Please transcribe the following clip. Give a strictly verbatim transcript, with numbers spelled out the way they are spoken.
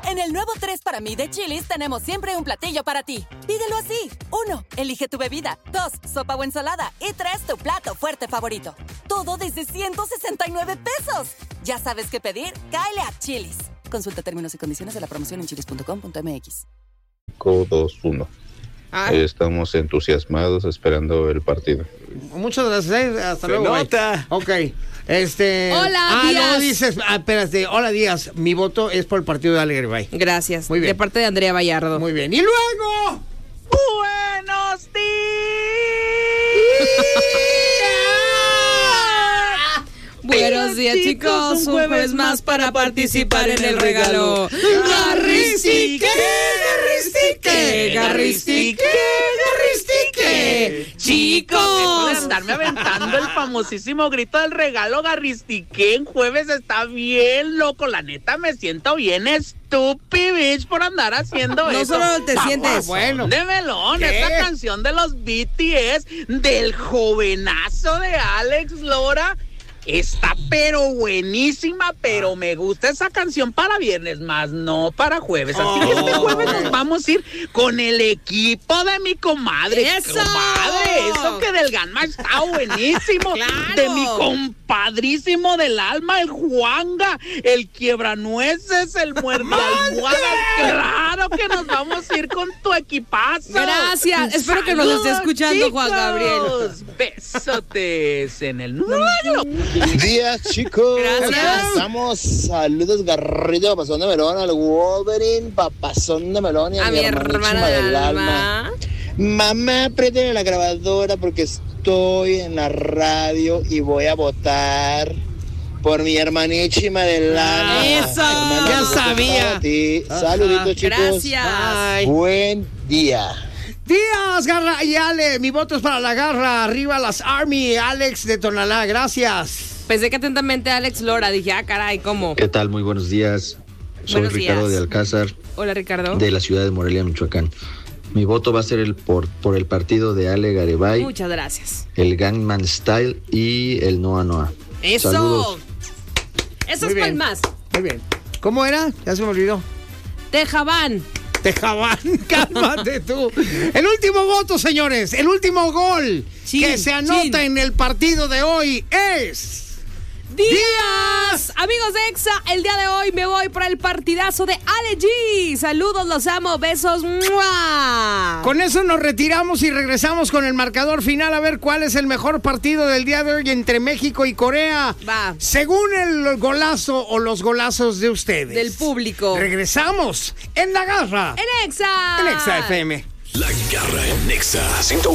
En el nuevo tres para mí de Chili's tenemos siempre un platillo para ti. Pídelo así. Uno, elige tu bebida. Dos, sopa o ensalada. Y tres, tu plato fuerte favorito. Todo desde ciento sesenta y nueve pesos. Ya sabes qué pedir, cáele a Chili's. Consulta términos y condiciones de la promoción en chilis punto com punto m x. cinco, dos, uno. Ah. Estamos entusiasmados esperando el partido. Muchas gracias, ¿eh? Hasta Se luego. Nota. Ok. Este. Hola, ah, Díaz. no dices. Ah, espérate. Hola, Díaz. Mi voto es por el partido de Ale Garibay. Gracias. Muy bien. De parte de Andrea Vallardo. Muy bien. Y luego. ¡Buenos días! Buenos días, chicos. Un jueves más para participar en el regalo. ¡Garristique! ¡Garristique! ¡Garristique! ¡Garristique! ¡Chicos! Dejo de andarme aventando el famosísimo grito del regalo Garristique en jueves. Está bien loco. La neta, me siento bien estúpido, bitch, por andar haciendo no eso. No solo te sientes. Bueno. De melón. ¿Qué? Esta canción de los B T S, del jovenazo de Alex Lora. Está pero buenísima, pero me gusta esa canción para viernes, más no para jueves. Así oh, que este jueves nos vamos a ir con el equipo de mi comadre. ¡Eso! Comadre, eso que del Ganma está buenísimo. ¡Claro! De mi compadrísimo del alma, el Juanga, el quiebranueces, el muerde almohadas. Claro que nos vamos a ir con tu equipazo. Gracias. Espero que nos esté escuchando, chicos. Juan Gabriel. Besotes en el nuevo. Días, chicos. Gracias. Estamos. Saludos, Garrito, papazón de melón, al Wolverine, papazón de melón y a, a mi, mi hermana del alma. alma. Mamá, apriétale la grabadora porque estoy en la radio y voy a votar por mi hermanísima del alma. ¡Eso! Hermana, ya sabía. Saluditos, chicos. Gracias. Bye. Buen día. Díaz, Garra y Ale, mi voto es para la Garra. Arriba las Army, Alex de Tonalá, gracias. Pensé que atentamente Alex Lora, dije, ah, caray, ¿cómo? ¿Qué tal? Muy buenos días. Soy buenos Ricardo días. de Alcázar. Hola, Ricardo. De la ciudad de Morelia, Michoacán. Mi voto va a ser el por, por el partido de Ale Garibay. Muchas gracias. El Gangnam Style y el Noa Noa. ¡Eso! Saludos. Eso es palmas. Muy bien. ¿Cómo era? Ya se me olvidó. Tejabán. Tejabán, cálmate tú. El último voto, señores, el último gol chin, que se anota chin. en el partido de hoy es... ¡Díaz! Amigos de Exa, el día de hoy me voy para el partidazo de Ale G. Saludos, los amo, besos. ¡Mua! Con eso nos retiramos y regresamos con el marcador final a ver cuál es el mejor partido del día de hoy entre México y Corea. Va. Según el golazo o los golazos de ustedes. Del público. Regresamos en La Garra. En Exa. En Exa F M. La Garra en Exa.